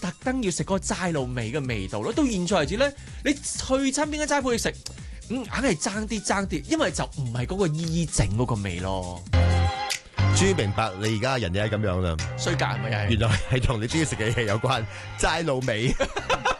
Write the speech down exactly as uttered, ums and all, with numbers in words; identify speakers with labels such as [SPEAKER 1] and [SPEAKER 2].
[SPEAKER 1] 特登要食嗰個齋滷味嘅味道咯。到現在為止咧，你去親邊間齋鋪去食，嗯，硬係爭啲爭啲，因為就唔係嗰個姨整嗰個味咯。
[SPEAKER 2] 終於明白你而家人哋係咁樣啦，
[SPEAKER 1] 衰格係咪又係？
[SPEAKER 2] 原來係同你中意食嘅嘢有關，齋滷味。